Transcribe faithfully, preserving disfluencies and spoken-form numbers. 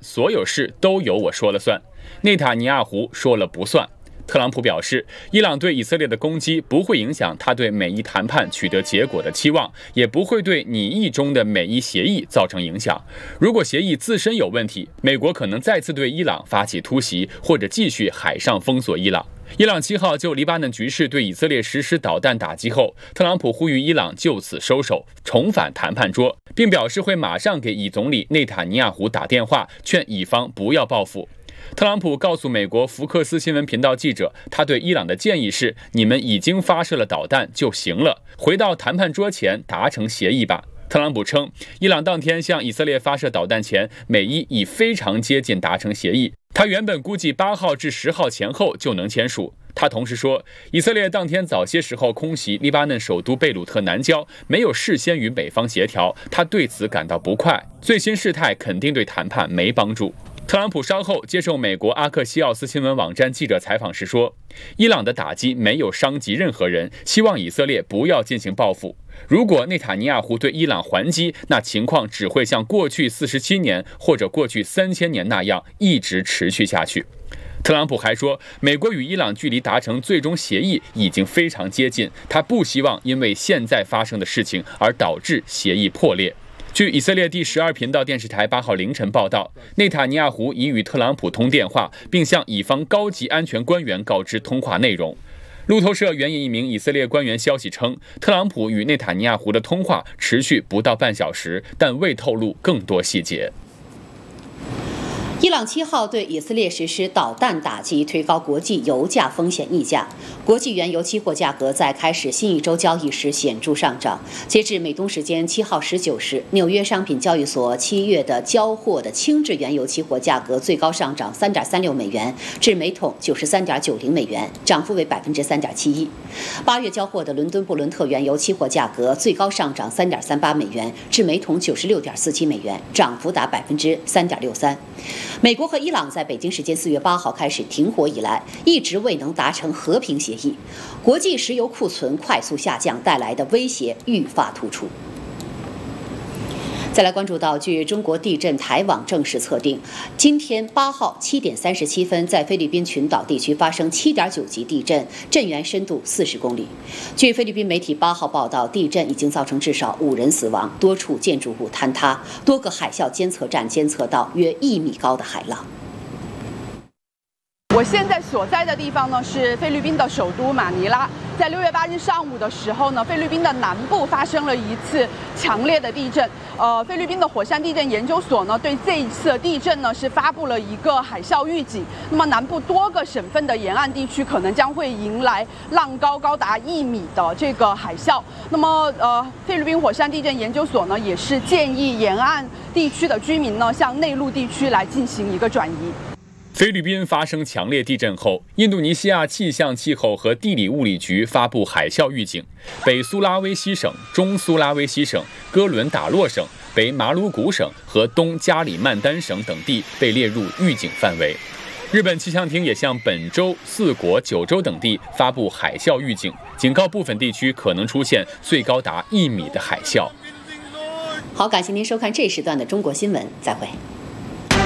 所有事都由我说了算。内塔尼亚胡说了不算。特朗普表示，伊朗对以色列的攻击不会影响他对美伊谈判取得结果的期望，也不会对拟议中的美伊协议造成影响。如果协议自身有问题，美国可能再次对伊朗发起突袭，或者继续海上封锁伊朗。伊朗七号就黎巴嫩局势对以色列实施导弹打击后，特朗普呼吁伊朗就此收手，重返谈判桌，并表示会马上给以总理内塔尼亚胡打电话，劝以方不要报复。特朗普告诉美国福克斯新闻频道记者，他对伊朗的建议是：你们已经发射了导弹就行了，回到谈判桌前达成协议吧。特朗普称，伊朗当天向以色列发射导弹前，美伊已非常接近达成协议。他原本估计八号至十号前后就能签署。他同时说，以色列当天早些时候空袭黎巴嫩首都贝鲁特南郊，没有事先与美方协调，他对此感到不快。最新事态肯定对谈判没帮助。特朗普稍后接受美国阿克西奥斯新闻网站记者采访时说，伊朗的打击没有伤及任何人，希望以色列不要进行报复。如果内塔尼亚胡对伊朗还击，那情况只会像过去四十七年或者过去三千年那样一直持续下去。特朗普还说，美国与伊朗距离达成最终协议已经非常接近，他不希望因为现在发生的事情而导致协议破裂。据以色列第十二频道电视台八号凌晨报道，内塔尼亚胡已与特朗普通电话，并向以方高级安全官员告知通话内容。路透社援引一名以色列官员消息称，特朗普与内塔尼亚胡的通话持续不到半小时，但未透露更多细节。 伊朗七号对以色列实施导弹打击，推高国际油价风险溢价。国际原油期货价格在开始新一周交易时显著上涨。截至美东时间七号十九时，纽约商品交易所七月的交货的轻质原油期货价格最高上涨三点三六美元，至每桶九十三点九零美元，涨幅为百分之三点七一。八月交货的伦敦布伦特原油期货价格最高上涨三点三八美元，至每桶九十六点四七美元，涨幅达百分之三点六三。美国和伊朗在北京时间四月八号开始停火以来，一直未能达成和平协议，国际石油库存快速下降带来的威胁愈发突出。再来关注到，据中国地震台网正式测定，今天八号七点三十七分，在菲律宾群岛地区发生七点九级地震，震源深度四十公里。据菲律宾媒体八号报道，地震已经造成至少五人死亡，多处建筑物坍塌，多个海啸监测站监测到约一米高的海浪。 我现在所在的地方呢是菲律宾的首都马尼拉。在六月八日上午的时候呢，菲律宾的南部发生了一次强烈的地震。呃，菲律宾的火山地震研究所呢对这一次的地震呢是发布了一个海啸预警。那么南部多个省份的沿岸地区可能将会迎来浪高高达一米的这个海啸。那么呃，菲律宾火山地震研究所呢也是建议沿岸地区的居民呢向内陆地区来进行一个转移。 菲律宾发生强烈地震后，印度尼西亚气象气候和地理物理局发布海啸预警，北苏拉威西省、中苏拉威西省、哥伦打洛省、北马鲁古省和东加里曼丹省等地被列入预警范围。日本气象厅也向本州、四国、九州等地发布海啸预警，警告部分地区可能出现最高达一米的海啸。 好，感谢您收看这一时段的中国新闻，再会。